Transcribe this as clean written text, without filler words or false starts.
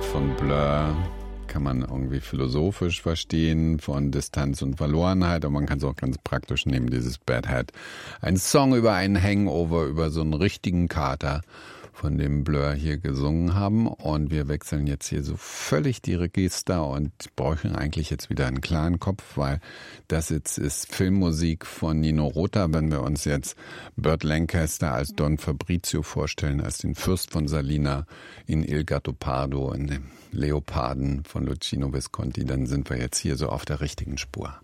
von Blur kann man irgendwie philosophisch verstehen, von Distanz und Verlorenheit, aber man kann es auch ganz praktisch nehmen, dieses Bad Head. Ein Song über einen Hangover, über so einen richtigen Kater, von dem Blur hier gesungen haben. Und wir wechseln jetzt hier so völlig die Register und brauchen eigentlich jetzt wieder einen klaren Kopf, weil das jetzt ist Filmmusik von Nino Rota. Wenn wir uns jetzt Burt Lancaster als Don Fabrizio vorstellen, als den Fürst von Salina in Il Gattopardo, in dem Leoparden von Luchino Visconti, dann sind wir jetzt hier so auf der richtigen Spur.